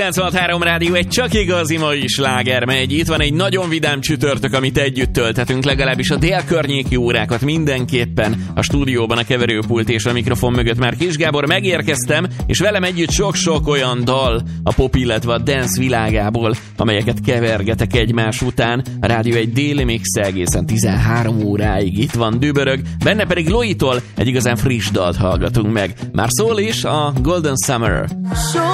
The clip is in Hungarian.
93 Rádió, egy csak igazi mai sláger megy. Itt van egy nagyon vidám csütörtök, amit együtt tölthetünk, legalábbis a délkörnyéki órákat mindenképpen. A stúdióban a keverőpult és a mikrofon mögött már Kis Gábor, megérkeztem, és velem együtt sok-sok olyan dal a pop, illetve a dance világából, amelyeket kevergetek egymás után. A rádió egy déli mixe egészen 13 óráig itt van, dübörög, benne pedig Loitól egy igazán friss dalt hallgatunk meg. Már szól is a Golden Summer.